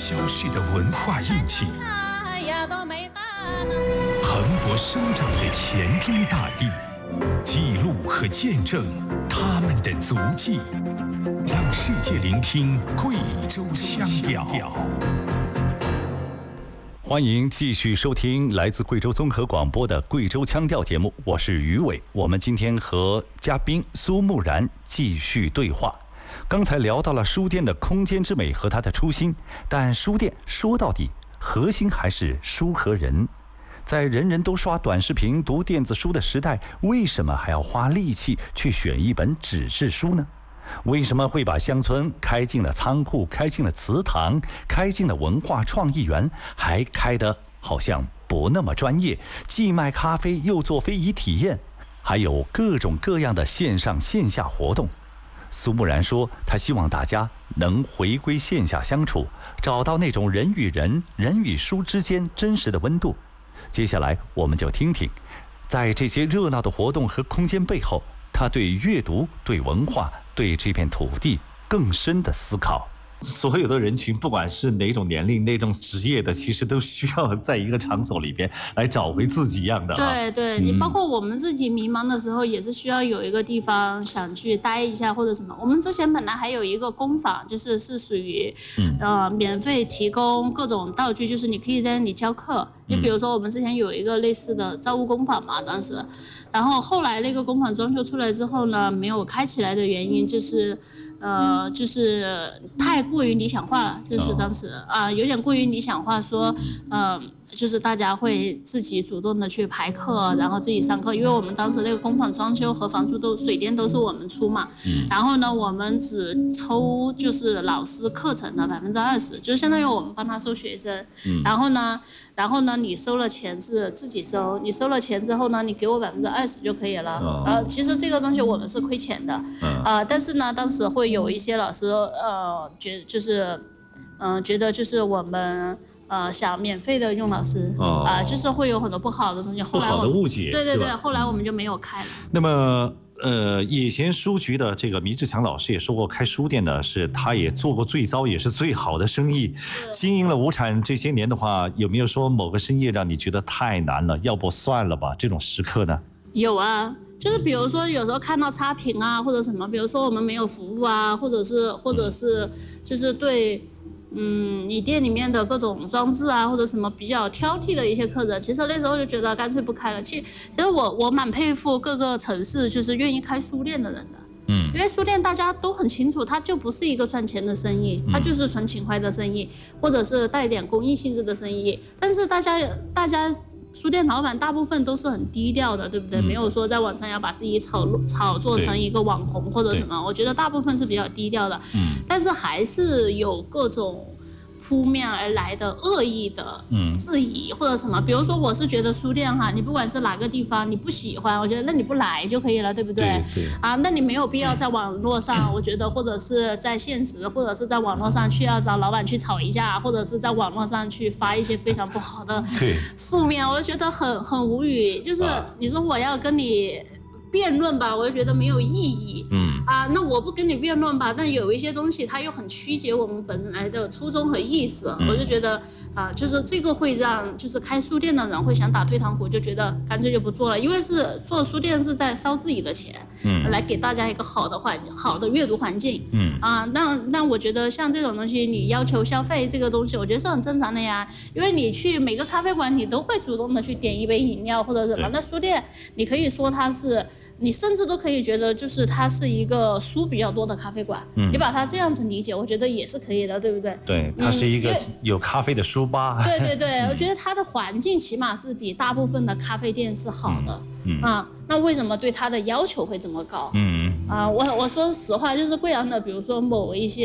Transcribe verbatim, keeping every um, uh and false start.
消逝的文化印记，蓬勃生长的黔中大地，记录和见证他们的足迹，让世界聆听贵州腔调。 欢迎继续收听来自贵州综合广播的贵州腔调节目，我是于伟。我们今天和嘉宾苏木然继续对话。刚才聊到了书店的空间之美和它的初心，但书店说到底核心还是书和人。在人人都刷短视频读电子书的时代，为什么还要花力气去选一本纸质书呢？为什么会把乡村开进了仓库，开进了祠堂，开进了文化创意园，还开得好像不那么专业，既卖咖啡又做非遗体验，还有各种各样的线上线下活动？苏木然说，他希望大家能回归线下相处，找到那种人与人、人与书之间真实的温度。接下来我们就听听，在这些热闹的活动和空间背后，他对阅读、对文化、对这片土地更深的思考。 所有的人群，不管是哪种年龄、哪种职业的，其实都需要在一个场所里边来找回自己一样的、啊。 对对，你包括我们自己迷茫的时候，也是需要有一个地方想去待一下或者什么。我们之前本来还有一个工坊，就是是属于、嗯、呃免费提供各种道具，就是你可以在那里教课。你比如说，我们之前有一个类似的造物工坊嘛，当时，然后后来那个工坊装修出来之后呢，没有开起来的原因就是。呃，就是太过于理想化了，就是当时啊、呃，有点过于理想化，说，嗯、呃，就是大家会自己主动的去排课，然后自己上课，因为我们当时那个工坊装修和房租都水电都是我们出嘛，然后呢，我们只抽就是老师课程的百分之二十，就相当于我们帮他收学生，然后呢。然后呢，你收了钱是自己收，你收了钱之后呢，你给我百分之二十就可以了。哦、呃，其实这个东西我们是亏钱的，啊、嗯呃，但是呢，当时会有一些老师呃觉就是，嗯、呃，觉得就是我们呃想免费的用老师，啊、哦呃，就是会有很多不好的东西，后来不好的误解， 对对对，后来我们就没有开了。 那么。呃，以前书局的这个迷志强老师也说过，开书店呢是他也做过最糟也是最好的生意。经营了无产这些年的话，有没有说某个生意让你觉得太难了，要不算了吧？这种时刻呢？ 有啊，就是比如说有时候看到差评啊，或者什么，比如说我们没有服务啊，或者是或者是就是对。嗯，你店里面的各种装置啊，或者什么比较挑剔的一些客人，其实那时候就觉得干脆不开了。其实，其实我我蛮佩服各个城市就是愿意开书店的人的，嗯，因为书店大家都很清楚，它就不是一个赚钱的生意，它就是纯情怀的生意，或者是带点公益性质的生意。但是大家大家。书店老板大部分都是很低调的，对不对？嗯、没有说在网上要把自己炒炒作成一个网红或者什么，我觉得大部分是比较低调的。嗯，但是还是有各种扑面而来的恶意的质疑或者什么。比如说，我是觉得书店哈，你不管是哪个地方你不喜欢，我觉得那你不来就可以了，对不对？ 对对啊，那你没有必要在网络上，我觉得或者是在现实，或者是在网络上去要找老板去吵一架，或者是在网络上去发一些非常不好的负面，我就觉得很很无语。就是你说我要跟你辩论吧，我就觉得没有意义。嗯啊，那我不跟你辩论吧，但有一些东西它又很曲解我们本来的初衷和意思，嗯、我就觉得啊，就是这个会让就是开书店的人会想打退堂鼓，就觉得干脆就不做了，因为是做书店是在烧自己的钱，嗯，来给大家一个好的环好的阅读环境，嗯啊，那那我觉得像这种东西，你要求消费这个东西，我觉得是很正常的呀，因为你去每个咖啡馆，你都会主动的去点一杯饮料或者什么，那书店你可以说它是。你甚至都可以觉得，就是它是一个书比较多的咖啡馆，嗯、你把它这样子理解，我觉得也是可以的，对不对？ 对，它是一个有咖啡的书吧。 对对对，我觉得它的环境起码是比大部分的咖啡店是好的，嗯、啊，那为什么对它的要求会这么高？嗯啊，我我说实话，就是贵阳的，比如说某一些。